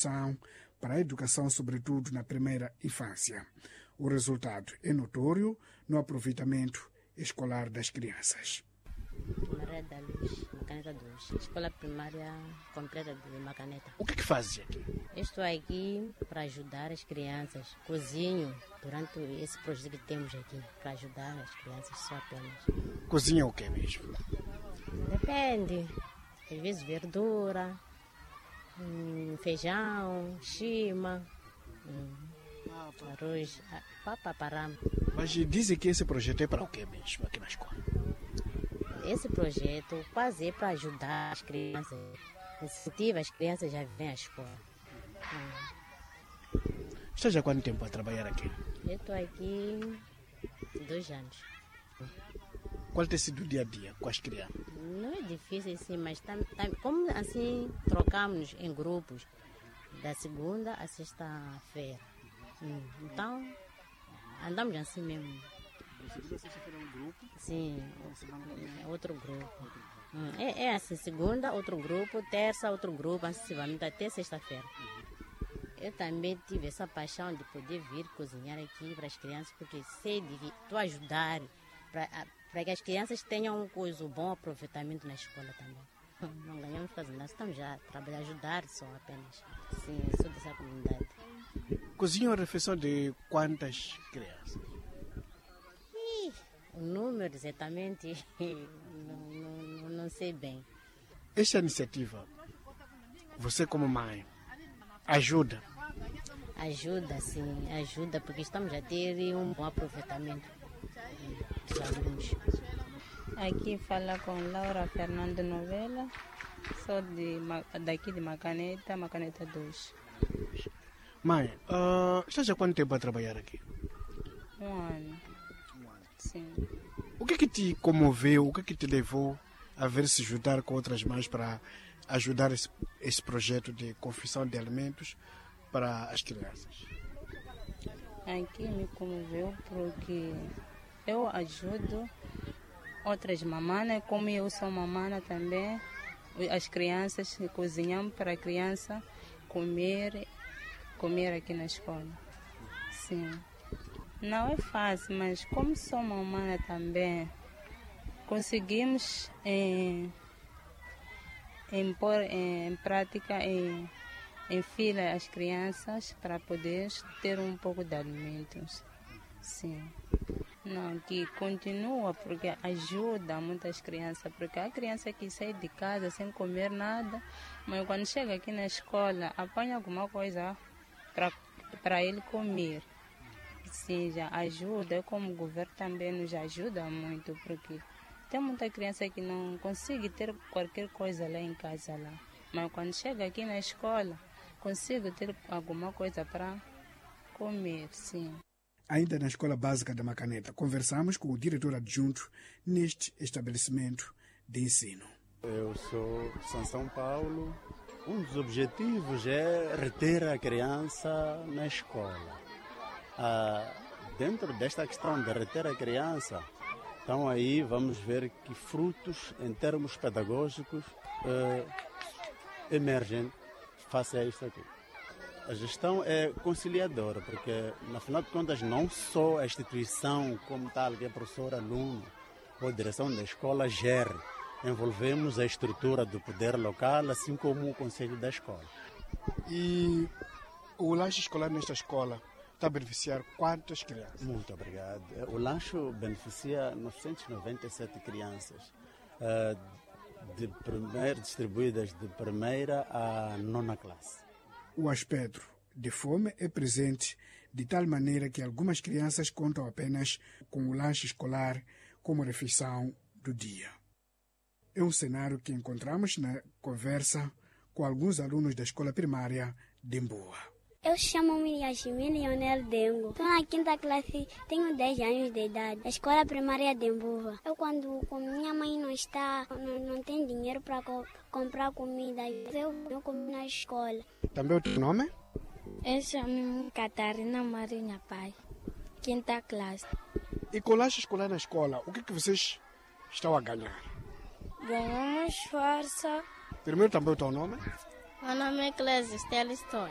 construção para a educação, sobretudo na primeira infância. O resultado é notório no aproveitamento escolar das crianças. Maria da Luz, Macaneta 2, escola primária completa de Macaneta. O que fazes aqui? Estou aqui para ajudar as crianças. Cozinho durante esse projeto que temos aqui, para ajudar as crianças só apenas. Cozinha o que mesmo? Depende. Às vezes verdura, feijão, chima, arroz, paparama. Mas dizem que esse projeto é para o que mesmo aqui na escola? Esse projeto quase é para ajudar as crianças. Incentiva as crianças já vêm à escola. Estás há quanto tempo a trabalhar aqui? Eu estou aqui 2 anos. Qual tem sido o dia a dia com as crianças? Não é difícil sim, mas como assim trocamos em grupos da segunda à sexta-feira. Então andamos assim mesmo. Segunda a sexta-feira é um grupo? Sim, é outro grupo. É assim, segunda outro grupo, terça outro grupo, assim até sexta-feira. Eu também tive essa paixão de poder vir cozinhar aqui para as crianças, porque sei de estou ajudar para que as crianças tenham um bom aproveitamento na escola também. Não ganhamos fazendo nada, estamos já a trabalhar, ajudar só apenas. Sim, sou dessa comunidade. Cozinha uma refeição de quantas crianças? O número exatamente não sei bem. Esta iniciativa, você como mãe, ajuda? Ajuda, sim, ajuda, porque estamos a ter um bom aproveitamento dos alunos. Aqui fala com Laura Fernando Novela, sou daqui de Macaneta, Macaneta 2. Mãe, estás há quanto tempo a trabalhar aqui? 1 ano. Sim. O que te comoveu, o que te levou a ver se juntar com outras mães para ajudar esse projeto de confecção de alimentos para as crianças? Aqui me comoveu porque eu ajudo outras mamães, como eu sou mamãe também, as crianças cozinhamos para a criança comer aqui na escola. Sim. Não é fácil, mas como sou mamãe também, conseguimos pôr em prática, em fila as crianças para poder ter um pouco de alimentos. Sim. Não, que continua, porque ajuda muitas crianças, porque a criança que sai de casa sem comer nada, mas quando chega aqui na escola, apanha alguma coisa para ele comer. Sim, já ajuda, como o governo também nos ajuda muito, porque tem muita criança que não consegue ter qualquer coisa lá em casa, lá. Mas quando chega aqui na escola, consigo ter alguma coisa para comer, sim. Ainda na Escola Básica da Macaneta, conversamos com o diretor adjunto neste estabelecimento de ensino. Eu sou de São Paulo. Um dos objetivos é reter a criança na escola. Dentro desta questão de reter a criança, então aí vamos ver que frutos em termos pedagógicos emergem face a isto aqui. A gestão é conciliadora, porque, na final de contas, não só a instituição como tal, que é professor, aluno ou direção da escola, gere. Envolvemos a estrutura do poder local, assim como o conselho da escola. E o lanche escolar nesta escola está a beneficiar quantas crianças? Muito obrigado. O lanche beneficia 997 crianças, distribuídas de primeira à 9ª classe. O aspecto de fome é presente de tal maneira que algumas crianças contam apenas com o lanche escolar como refeição do dia. É um cenário que encontramos na conversa com alguns alunos da escola primária de Mboa. Eu chamo-me Yashimi Leonel Dengo. Estou na 5ª classe, tenho 10 anos de idade. A escola primária de Mboa. Eu como minha mãe não está, não tem dinheiro para comprar comida, eu como na escola. Também o teu nome? Eu chamo-me Catarina Marinha Pai, 5ª classe. E com o lanche escolar na escola, o que vocês estão a ganhar? Ganhamos força. Primeiro também o teu nome? Meu nome é Clésia Stella Stone.